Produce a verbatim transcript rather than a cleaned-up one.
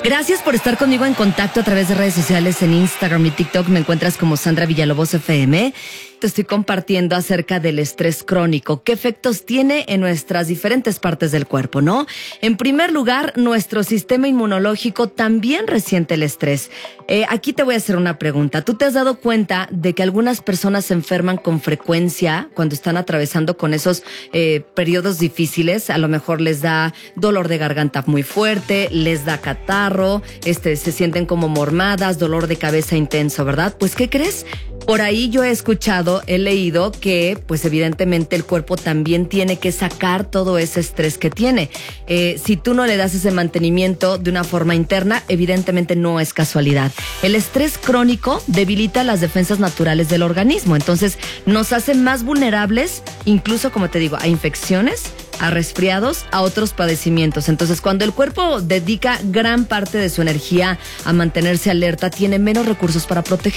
Gracias por estar conmigo en contacto a través de redes sociales en Instagram y TikTok. Me encuentras como Sandra Villalobos F M. Te estoy compartiendo acerca del estrés crónico, qué efectos tiene en nuestras diferentes partes del cuerpo, ¿no? En primer lugar, nuestro sistema inmunológico también resiente el estrés. Eh, aquí te voy a hacer una pregunta. ¿Tú te has dado cuenta de que algunas personas se enferman con frecuencia cuando están atravesando con esos eh, periodos difíciles? A lo mejor les da dolor de garganta muy fuerte, les da catarro, este, se sienten como mormadas, dolor de cabeza intenso, ¿verdad? Pues, ¿qué crees? Por ahí yo he escuchado, he leído que pues evidentemente el cuerpo también tiene que sacar todo ese estrés que tiene. Eh, si tú no le das ese mantenimiento de una forma interna, evidentemente no es casualidad. El estrés crónico debilita las defensas naturales del organismo, entonces nos hace más vulnerables, incluso como te digo, a infecciones, a resfriados, a otros padecimientos. Entonces, cuando el cuerpo dedica gran parte de su energía a mantenerse alerta, tiene menos recursos para proteger.